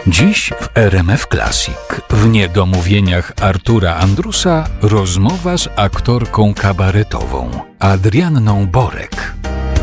Dziś w RMF Classic w niedomówieniach Artura Andrusa rozmowa z aktorką kabaretową Adrianną Borek.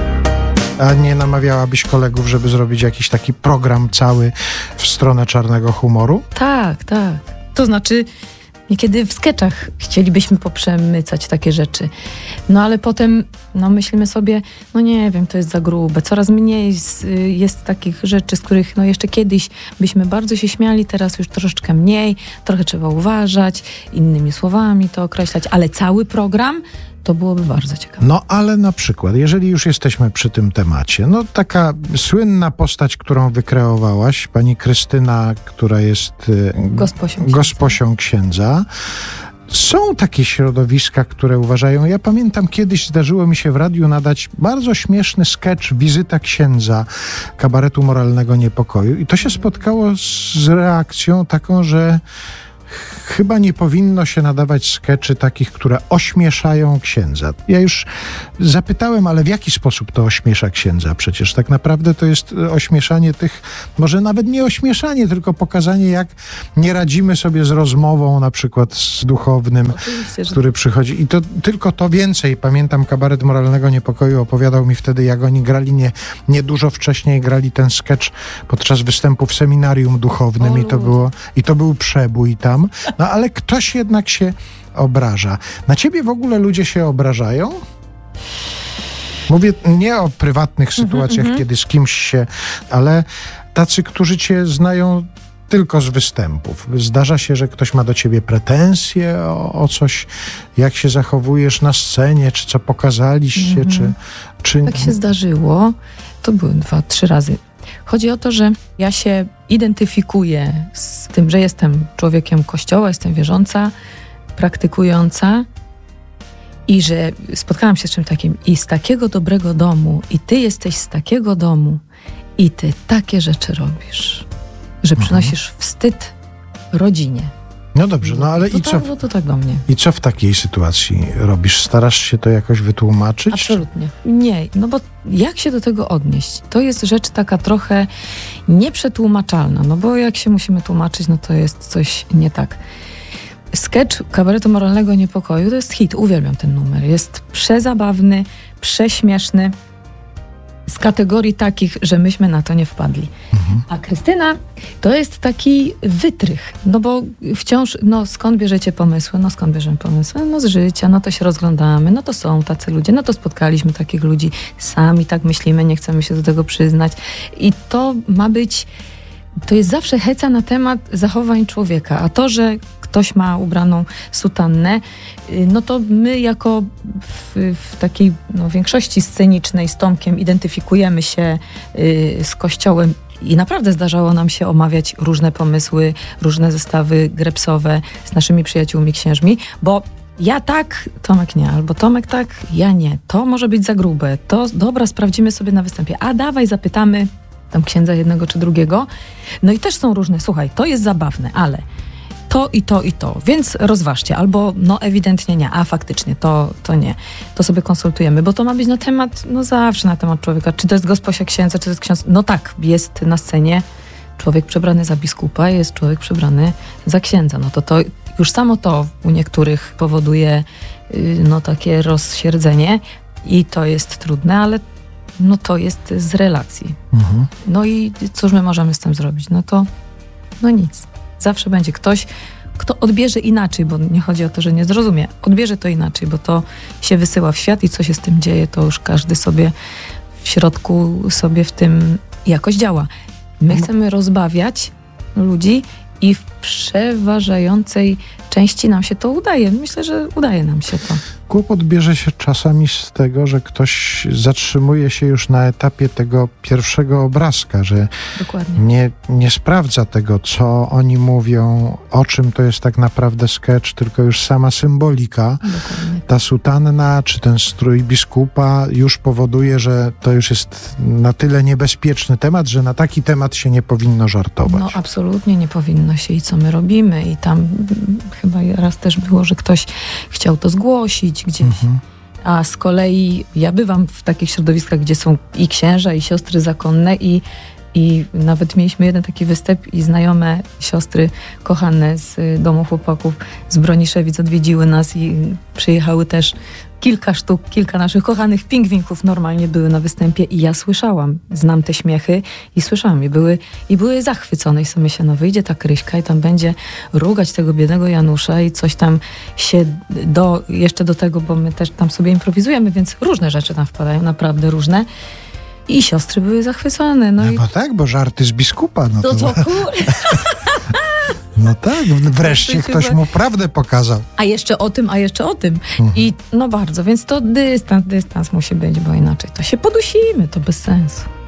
A nie namawiałabyś kolegów, żeby zrobić jakiś taki program cały w stronę czarnego humoru? Tak. To znaczy, niekiedy w skeczach chcielibyśmy poprzemycać takie rzeczy. No ale potem myślimy sobie, nie wiem, to jest za grube. Coraz mniej jest takich rzeczy, z których jeszcze kiedyś byśmy bardzo się śmiali, teraz już troszeczkę mniej, trochę trzeba uważać, innymi słowami to określać, ale cały program to byłoby bardzo ciekawe. No ale na przykład, jeżeli już jesteśmy przy tym temacie, taka słynna postać, którą wykreowałaś, pani Krystyna, która jest gosposią księdza. Są takie środowiska, które uważają, ja pamiętam kiedyś zdarzyło mi się w radiu nadać bardzo śmieszny skecz Wizyta księdza kabaretu Moralnego Niepokoju i to się spotkało z reakcją taką, że chyba nie powinno się nadawać skeczy takich, które ośmieszają księdza. Ja już zapytałem, ale w jaki sposób to ośmiesza księdza? Przecież tak naprawdę to jest ośmieszanie tych, może nawet nie ośmieszanie, tylko pokazanie, jak nie radzimy sobie z rozmową, na przykład z duchownym, który przychodzi. I to tylko to więcej. Pamiętam, kabaret Moralnego Niepokoju opowiadał mi wtedy, jak oni grali nie dużo wcześniej, grali ten skecz podczas występu w seminarium duchownym i to był przebój tam. Ale ktoś jednak się obraża. Na ciebie w ogóle ludzie się obrażają? Mówię nie o prywatnych sytuacjach, kiedy z kimś się, ale tacy, którzy cię znają tylko z występów. Zdarza się, że ktoś ma do ciebie pretensje o coś, jak się zachowujesz na scenie, czy co pokazaliście, czy... Tak się zdarzyło. To były 2-3 razy. Chodzi o to, że ja się identyfikuję z tym, że jestem człowiekiem Kościoła, jestem wierząca, praktykująca i że spotkałam się z czymś takim i z takiego dobrego domu i ty jesteś z takiego domu i ty takie rzeczy robisz, że przynosisz wstyd rodzinie. No dobrze, ale i co? To tak do mnie. I co w takiej sytuacji robisz? Starasz się to jakoś wytłumaczyć? Absolutnie. Nie, bo jak się do tego odnieść? To jest rzecz taka trochę nieprzetłumaczalna, bo jak się musimy tłumaczyć, to jest coś nie tak. Skecz kabaretu Moralnego Niepokoju to jest hit, uwielbiam ten numer. Jest przezabawny, prześmieszny, z kategorii takich, że myśmy na to nie wpadli. A Krystyna to jest taki wytrych, bo wciąż, skąd bierzecie pomysły? Skąd bierzemy pomysły? Z życia, to się rozglądamy, to są tacy ludzie, to spotkaliśmy takich ludzi, sami tak myślimy, nie chcemy się do tego przyznać. I to ma być, to jest zawsze heca na temat zachowań człowieka, a to, że ktoś ma ubraną sutannę, to my jako w takiej większości scenicznej z Tomkiem identyfikujemy się z Kościołem i naprawdę zdarzało nam się omawiać różne pomysły, różne zestawy grepsowe z naszymi przyjaciółmi księżmi, bo ja tak, Tomek nie, albo Tomek tak, ja nie. To może być za grube, to dobra, sprawdzimy sobie na występie, a dawaj zapytamy tam księdza jednego czy drugiego. I też są różne, słuchaj, to jest zabawne, ale to i to i to, więc rozważcie, albo ewidentnie nie, a faktycznie to nie, to sobie konsultujemy, bo to ma być na temat, zawsze na temat człowieka, czy to jest gosposia księdza, czy to jest ksiądz, tak, jest na scenie człowiek przebrany za biskupa, jest człowiek przebrany za księdza, to już samo to u niektórych powoduje takie rozsierdzenie i to jest trudne, ale to jest z relacji. I cóż my możemy z tym zrobić? To nic. Zawsze będzie ktoś, kto odbierze inaczej, bo nie chodzi o to, że nie zrozumie. Odbierze to inaczej, bo to się wysyła w świat i co się z tym dzieje, to już każdy sobie w środku sobie w tym jakoś działa. My chcemy rozbawiać ludzi i w przeważającej części nam się to udaje. Myślę, że udaje nam się to. Kłopot bierze się czasami z tego, że ktoś zatrzymuje się już na etapie tego pierwszego obrazka, że nie sprawdza tego, co oni mówią, o czym to jest tak naprawdę skecz, tylko już sama symbolika. Dokładnie. Ta sutanna czy ten strój biskupa już powoduje, że to już jest na tyle niebezpieczny temat, że na taki temat się nie powinno żartować. Absolutnie nie powinno się i co my robimy i tam chyba raz też było, że ktoś chciał to zgłosić gdzieś. A z kolei ja bywam w takich środowiskach, gdzie są i księża, i siostry zakonne i I nawet mieliśmy jeden taki występ i znajome siostry kochane z domu chłopaków z Broniszewic odwiedziły nas i przyjechały też kilka naszych kochanych pingwinków normalnie były na występie i ja słyszałam, znam te śmiechy i słyszałam i były zachwycone i sobie myślę, no wyjdzie ta Kryśka i tam będzie rugać tego biednego Janusza i coś tam się jeszcze do tego, bo my też tam sobie improwizujemy, więc różne rzeczy tam wpadają, naprawdę różne. I siostry były zachwycone. No bo tak, bo żarty z biskupa. To No tak, wreszcie ktoś mu prawdę pokazał. A jeszcze o tym. I no bardzo, więc to dystans musi być, bo inaczej to się podusimy, to bez sensu.